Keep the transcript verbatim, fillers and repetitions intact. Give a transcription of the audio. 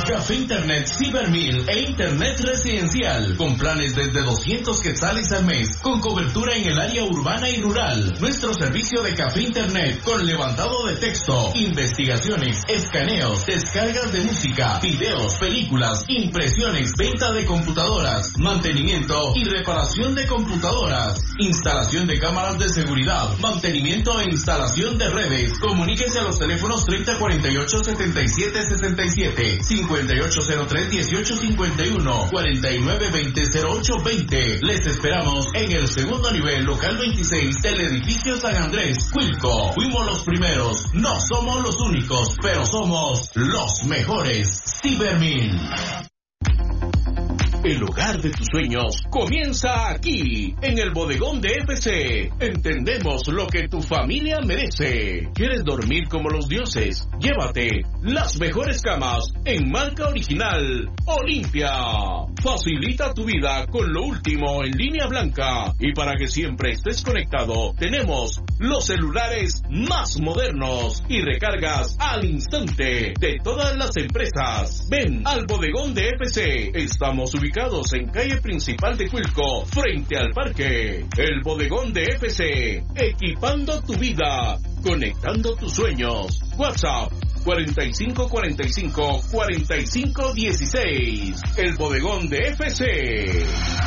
Café Internet Cibermil e Internet Residencial, con planes desde doscientos quetzales al mes, con cobertura en el área urbana y rural. Nuestro servicio de Café Internet, con levantado de texto, investigaciones, escaneos, descargas de música, videos, películas, impresiones, venta de computadoras, mantenimiento y reparación de computadoras, instalación de cámaras de seguridad, mantenimiento e instalación de redes. Comuníquese a los teléfonos treinta cuarenta y ocho setenta y siete sesenta y siete, cincuenta y ocho cero tres dieciocho cincuenta y uno, cuarenta y nueve veinte cero ocho veinte. Les esperamos en el segundo nivel, local veintiséis del edificio San Andrés, Cuilco. Fuimos los primeros, no somos los únicos, pero somos los mejores. Cibermil. El hogar de tus sueños comienza aquí, en el Bodegón de F C. Entendemos lo que tu familia merece. ¿Quieres dormir como los dioses? Llévate las mejores camas en marca original Olimpia. Facilita tu vida con lo último en línea blanca. Y para que siempre estés conectado, tenemos los celulares más modernos y recargas al instante de todas las empresas. Ven al Bodegón de F C. Estamos ubicados en calle principal de Cuilco, frente al parque. El Bodegón de F C, equipando tu vida, conectando tus sueños. WhatsApp cuarenta y cinco cuarenta y cinco cuarenta y cinco dieciséis. El Bodegón de F C.